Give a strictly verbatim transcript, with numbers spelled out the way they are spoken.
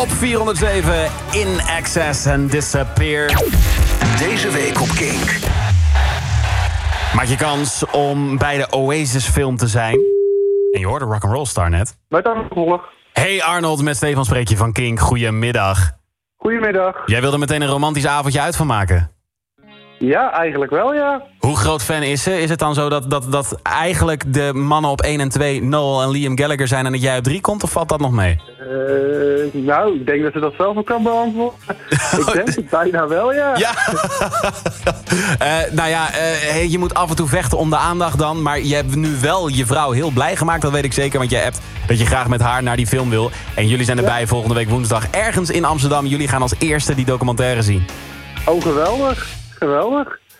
Op vierhonderdzeven In Excess en Disappear. Deze week op Kink. Maak je kans om bij de Oasis film te zijn. En je hoorde Rock'n'Roll Star net. Met Arnold. Hey Arnold, met Stefan spreek je van Kink. Goedemiddag. Goedemiddag. Jij wilde meteen een romantisch avondje uit van maken. Ja, eigenlijk wel, ja. Hoe groot fan is ze? Is het dan zo dat, dat, dat eigenlijk de mannen op één en twee Noel en Liam Gallagher zijn en dat jij op drie komt? Of valt dat nog mee? Uh, nou, ik denk dat ze dat zelf ook kan beantwoorden. Ik denk het bijna wel, ja. Ja. uh, nou ja, uh, je moet af en toe vechten om de aandacht dan. Maar je hebt nu wel je vrouw heel blij gemaakt. Dat weet ik zeker, want jij hebt dat je graag met haar naar die film wil. En jullie zijn erbij ja. volgende week woensdag ergens in Amsterdam. Jullie gaan als eerste die documentaire zien. Oh, geweldig. Geweldig.